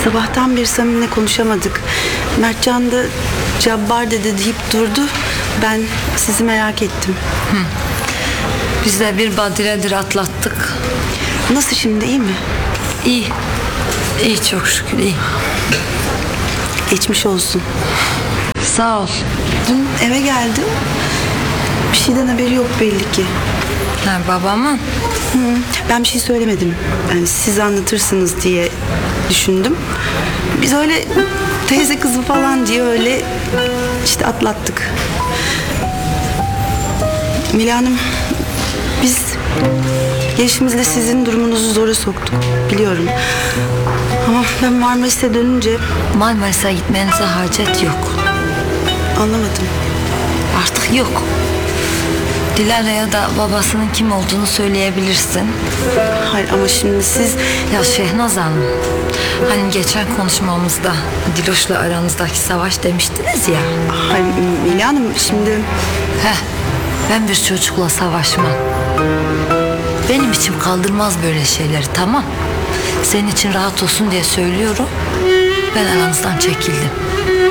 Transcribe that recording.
Sabahtan beri seninle konuşamadık. Mertcan da Cabbar dedi deyip durdu. Ben sizi merak ettim. Biz de bir badiredir atlattık. Nasıl şimdi, iyi mi? İyi. İyi, çok şükür iyi. Geçmiş olsun. Sağ ol. Dün eve geldim. Bir şeyden haberi yok belli ki. Ha, babamın? Ben bir şey söylemedim. Yani siz anlatırsınız diye düşündüm. Biz öyle teyze kızı falan diye öyle işte atlattık. Mila Hanım, biz gelişimizle sizin durumunuzu zora soktuk. Biliyorum. Ama ben Marmaris'e dönünce Marmaris'e gitmenize hacet yok. anlamadım. Artık yok. Dilara'ya da babasının kim olduğunu söyleyebilirsin. Hayır ama şimdi siz... Ya Şehnaz Hanım, hani geçen konuşmamızda Diloş'la aranızdaki savaş demiştiniz ya. Hayır Mila Hanım, şimdi... Ben bir çocukla savaşmam. Benim içim kaldırmaz böyle şeyleri, tamam. Senin için rahat olsun diye söylüyorum. Ben aranızdan çekildim.